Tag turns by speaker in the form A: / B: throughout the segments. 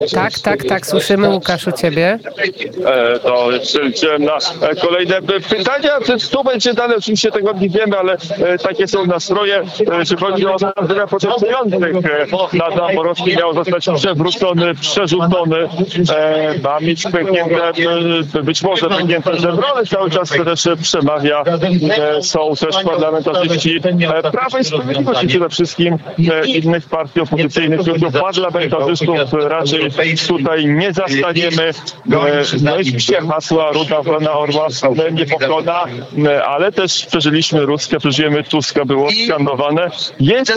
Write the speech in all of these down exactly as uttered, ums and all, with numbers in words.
A: Tak, tak, tak, słyszymy, Łukaszu, ciebie.
B: E, to jeszcze liczyłem na e, kolejne pytania. Tu będzie dalej, oczywiście tego nie wiemy, ale e, takie są nastroje. E, jeśli chodzi o oskarżenia protestujących, e, na Zaborowski miał zostać przewrócony, przerzucony. E, ma mieć pęknięte, e, być może pęknięte żebrole, cały czas też przemawia. E, są też parlamentarzyści e, Prawa i Sprawiedliwości, przede wszystkim e, innych partii opozycyjnych, których parlamentarzystów raczej tutaj nie zastaniemy. No i oczywiście hasła Ruda Wolna Orła nie pokona, ale też przeżyliśmy Ruskę, przeżyjemy Tuska, było skanowane. Jest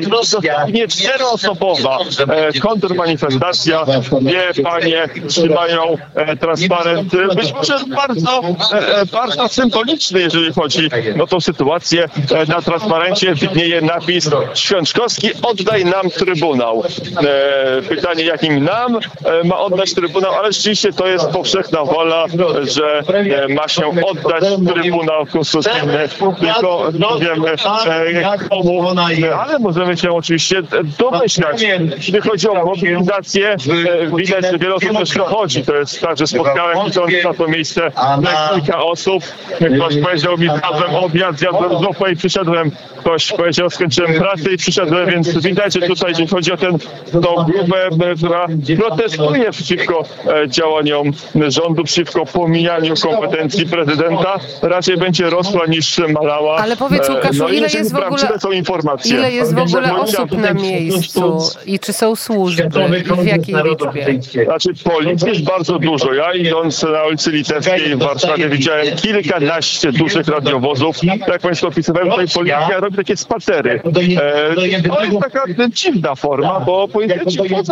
B: nie czteroosobowa kontrmanifestacja. Dwie panie trzymają transparent, być może bardzo, bardzo symboliczny, jeżeli chodzi o tą sytuację. Na transparencie widnieje napis: Święczkowski, oddaj nam Trybunał. Pytanie, jakim nam ma oddać Trybunał, ale rzeczywiście to jest powszechna wola, że ma się oddać Trybunał Konstytucyjny, tylko nie wiemy komu, ale możemy się oczywiście domyślać. Jeśli chodzi o mobilizację, widać, że wiele osób też dochodzi. To jest tak, że spotkałem idąc na to miejsce kilka osób. Ktoś powiedział mi, zjadłem obiad, zjadłem zupę i przyszedłem. Ktoś powiedział, skończyłem pracę i przyszedłem, więc widać, że tutaj, jeśli chodzi o ten, tą grupę, która protestuje przeciwko e, działaniom rządu, przeciwko pomijaniu kompetencji prezydenta, raczej będzie rosła niż malała.
A: Ale powiedz, Łukaszu,
B: no,
A: ile jest w ogóle,
B: są informacje.
A: ile jest w ogóle osób na miejscu i czy są służby i w jakiej liczbie?
B: Znaczy policji jest bardzo dużo. Ja idąc na ulicy Litewskiej w Warszawie widziałem kilkanaście dużych radiowozów. Jak Państwo opisywałem, tutaj policja robi takie spacery. E, to jest taka dziwna forma, bo policjanci chodzą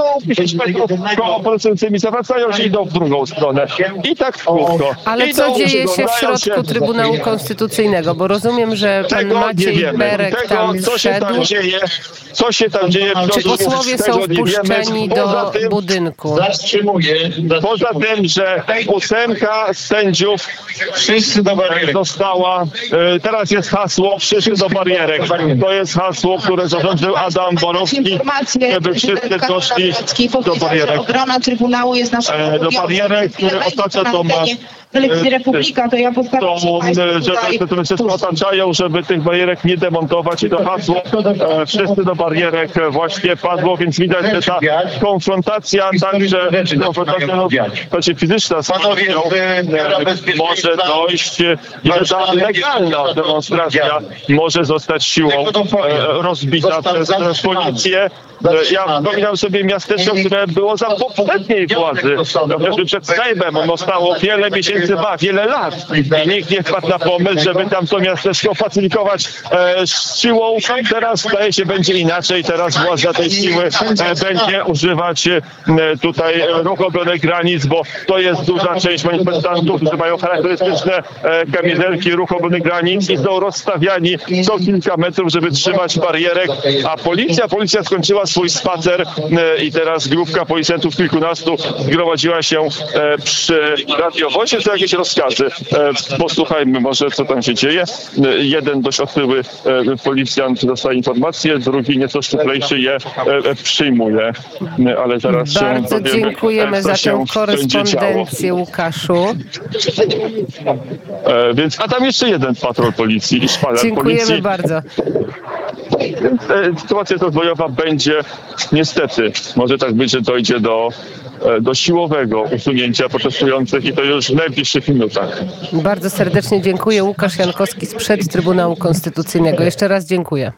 B: koło procesującymi, zawracają się i idą w drugą stronę. I tak w kółko.
A: Ale
B: idą,
A: co dzieje się w środku
B: się...
A: Trybunału Konstytucyjnego? Bo rozumiem, że pan
B: Tego
A: Maciej Berek
B: Tego,
A: tam
B: co się tam dzieje, co się tam dzieje.
A: Czy posłowie są wpuszczeni do tym, budynku?
C: Zatrzymuję.
B: Poza tym, że ósemka sędziów wszyscy do barierek została, e, teraz jest hasło wszyscy do barierek. To jest hasło, które zarządził Adam Borowski, żeby wszyscy doszli do barierek.
D: Obrona Trybunału jest naszą
B: E, do barierek, które otacza tą
D: Telewizji Republika, to ja postaram
B: to, że te wszystko otaczają, żeby tych barierek nie demontować i to hasło e, wszyscy do barierek właśnie padło, więc widać, że ta konfrontacja także konfrontacja no, znaczy fizyczna z policją e, może dojść i że ta legalna demonstracja może zostać siłą e, rozbita przez policję. Ja wspominam sobie miasteczko, które było za poprzedniej władzy, chociażby przed Sejmem. Ono stało wiele miesięcy, ba, wiele lat. I nikt nie wpadł na pomysł, żeby tam to miasteczko facylitować e, z siłą. Teraz zdaje się będzie inaczej. Teraz władza tej siły e, będzie używać e, tutaj ruchu obrony granic, bo to jest duża część manifestantów, którzy mają charakterystyczne e, kamizelki ruchu obrony granic i są rozstawiani co kilka metrów, żeby trzymać barierek. A policja, policja skończyła swój spacer e, i teraz grupka policjantów kilkunastu zgromadziła się e, przy radiowozie. To jakieś rozkazy. E, posłuchajmy może, co tam się dzieje. E, jeden dość otyły e, policjant dostaje informacje, drugi nieco szczuplejszy je e, przyjmuje. E, ale zaraz
A: Bardzo
B: się dowiemy,
A: dziękujemy
B: e,
A: za
B: się
A: tę korespondencję, Łukaszu.
B: E, więc, a tam jeszcze jeden patrol policji i szpaler
A: Dziękujemy
B: policji.
A: bardzo.
B: Sytuacja rozwojowa będzie niestety, może tak być, że dojdzie do, do siłowego usunięcia protestujących i to już w najbliższych minutach.
A: Bardzo serdecznie dziękuję. Łukasz Jankowski sprzed Trybunału Konstytucyjnego. Jeszcze raz dziękuję.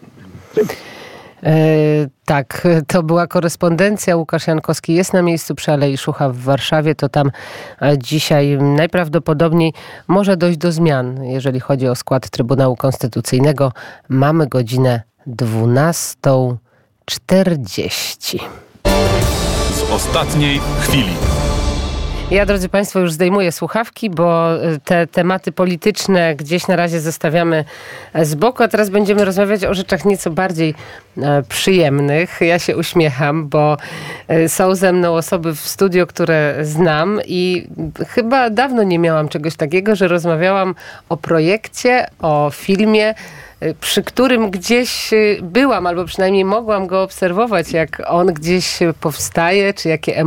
A: E, tak, to była korespondencja. Łukasz Jankowski jest na miejscu przy Alei Szucha w Warszawie. To tam dzisiaj najprawdopodobniej może dojść do zmian, jeżeli chodzi o skład Trybunału Konstytucyjnego. Mamy godzinę dwunasta czterdzieści.
E: Z ostatniej chwili.
A: Ja, drodzy Państwo, już zdejmuję słuchawki, bo te tematy polityczne gdzieś na razie zostawiamy z boku, a teraz będziemy rozmawiać o rzeczach nieco bardziej e, przyjemnych. Ja się uśmiecham, bo e, są ze mną osoby w studio, które znam i chyba dawno nie miałam czegoś takiego, że rozmawiałam o projekcie, o filmie, przy którym gdzieś byłam, albo przynajmniej mogłam go obserwować, jak on gdzieś powstaje, czy jakie